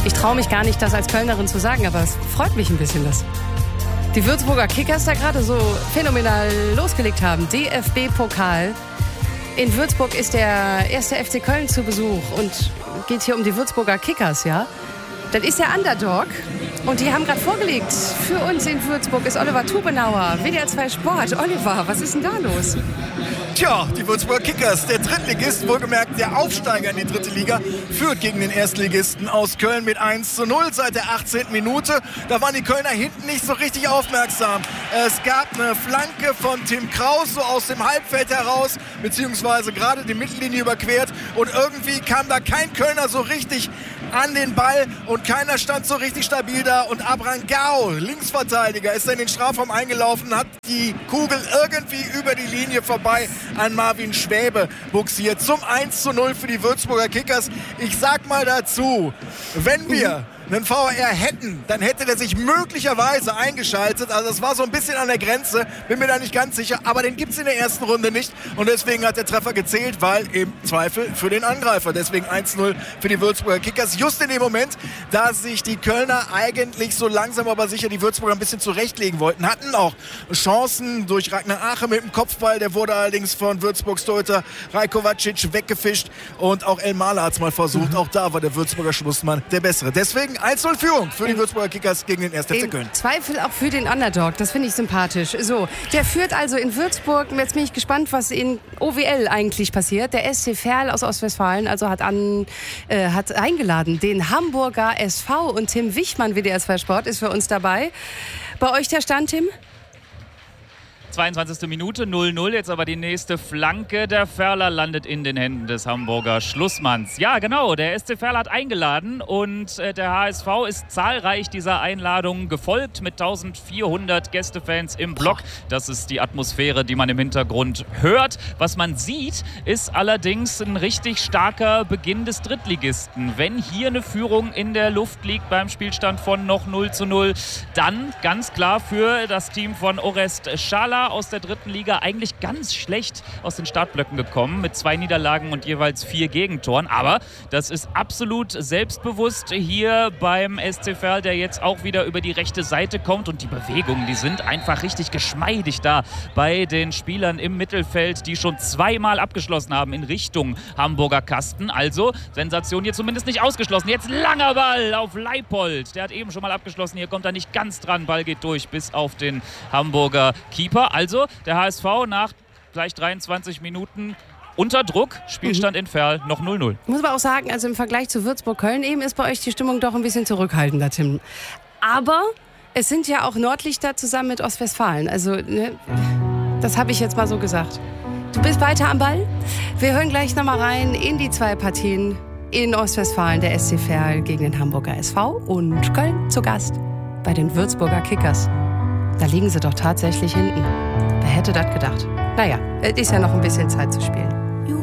Ich traue mich gar nicht, das als Kölnerin zu sagen, aber es freut mich ein bisschen, dass die Würzburger Kickers da gerade so phänomenal losgelegt haben. DFB-Pokal. In Würzburg ist der erste FC Köln zu Besuch und geht hier um die Würzburger Kickers, ja? Das ist der Underdog und die haben gerade vorgelegt. Für uns in Würzburg ist Oliver Tubenauer, WDR 2 Sport. Oliver, was ist denn da los? Tja, die Würzburger Kickers, der Drittligist, wohlgemerkt der Aufsteiger in die dritte Liga, führt gegen den Erstligisten aus Köln mit 1:0 seit der 18. Minute. Da waren die Kölner hinten nicht so richtig aufmerksam. Es gab eine Flanke von Tim Kraus, so aus dem Halbfeld heraus, beziehungsweise gerade die Mittellinie überquert. Und irgendwie kam da kein Kölner so richtig an den Ball und keiner stand so richtig stabil da. Und Abrangao, Linksverteidiger, ist in den Strafraum eingelaufen, hat die Kugel irgendwie über die Linie vorbei an Marvin Schwäbe buxiert. Zum 1:0 für die Würzburger Kickers. Ich sag mal dazu, wenn wir einen VAR hätten, dann hätte der sich möglicherweise eingeschaltet. Also das war so ein bisschen an der Grenze, bin mir da nicht ganz sicher. Aber den gibt es in der ersten Runde nicht. Und deswegen hat der Treffer gezählt, weil im Zweifel für den Angreifer. Deswegen 1:0 für die Würzburger Kickers. Just in dem Moment, da sich die Kölner eigentlich so langsam aber sicher die Würzburger ein bisschen zurechtlegen wollten. Hatten auch Chancen durch Ragnar Ache mit dem Kopfball. Der wurde allerdings von Würzburgs Torhüter Rajkovacic weggefischt. Und auch El Mala hat es mal versucht. Auch da war der Würzburger Schlussmann der Bessere. Deswegen 1:0 Führung für die Würzburger Kickers gegen den 1. FC Köln. Zweifel auch für den Underdog, das finde ich sympathisch. So, der führt also in Würzburg. Jetzt bin ich gespannt, was in OWL eigentlich passiert. Der SC Verl aus Ostwestfalen also hat eingeladen den Hamburger SV und Tim Wichmann, WDR 2 Sport, ist für uns dabei. Bei euch der Stand, Tim? 22. Minute, 0:0. Jetzt aber die nächste Flanke. Der Ferler landet in den Händen des Hamburger Schlussmanns. Ja, genau. Der SC Verl hat eingeladen und der HSV ist zahlreich dieser Einladung gefolgt mit 1400 Gästefans im Block. Das ist die Atmosphäre, die man im Hintergrund hört. Was man sieht, ist allerdings ein richtig starker Beginn des Drittligisten. Wenn hier eine Führung in der Luft liegt beim Spielstand von noch 0:0, dann ganz klar für das Team von Orest Schala aus der dritten Liga eigentlich ganz schlecht aus den Startblöcken gekommen mit 2 Niederlagen und jeweils 4 Gegentoren. Aber das ist absolut selbstbewusst hier beim SC Verl, der jetzt auch wieder über die rechte Seite kommt. Und die Bewegungen, die sind einfach richtig geschmeidig da bei den Spielern im Mittelfeld, die schon 2-mal abgeschlossen haben in Richtung Hamburger Kasten. Also Sensation hier zumindest nicht ausgeschlossen. Jetzt langer Ball auf Leipold. Der hat eben schon mal abgeschlossen. Hier kommt er nicht ganz dran. Ball geht durch bis auf den Hamburger Keeper. Also der HSV nach gleich 23 Minuten unter Druck. Spielstand in Verl noch 0:0. Muss man auch sagen, also im Vergleich zu Würzburg-Köln eben ist bei euch die Stimmung doch ein bisschen zurückhaltender, Tim. Aber es sind ja auch Nordlichter zusammen mit Ostwestfalen. Also ne, das habe ich jetzt mal so gesagt. Du bist weiter am Ball. Wir hören gleich nochmal rein in die 2 Partien in Ostwestfalen. Der SC Verl gegen den Hamburger SV und Köln zu Gast bei den Würzburger Kickers. Da liegen sie doch tatsächlich hinten. Wer hätte das gedacht? Naja, es ist ja noch ein bisschen Zeit zu spielen.